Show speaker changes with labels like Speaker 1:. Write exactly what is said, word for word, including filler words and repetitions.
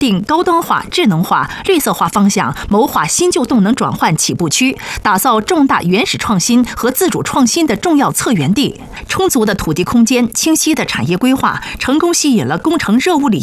Speaker 1: 定高端化、智能化、绿色化方向，谋划新旧动能转换起步区，打造重大原始创新和自主创新的重要策源地。充足的土地空间、清晰的产业规划，成功吸引了工程热物理